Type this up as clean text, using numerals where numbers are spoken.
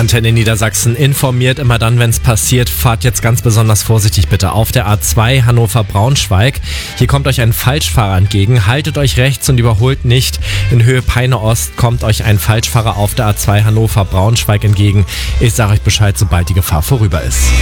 Antenne Niedersachsen informiert immer dann, wenn es passiert. Fahrt jetzt ganz besonders vorsichtig bitte auf der A2 Hannover-Braunschweig. Hier kommt euch ein Falschfahrer entgegen. Haltet euch rechts und überholt nicht. In Höhe Peine Ost kommt euch ein Falschfahrer auf der A2 Hannover-Braunschweig entgegen. Ich sage euch Bescheid, sobald die Gefahr vorüber ist.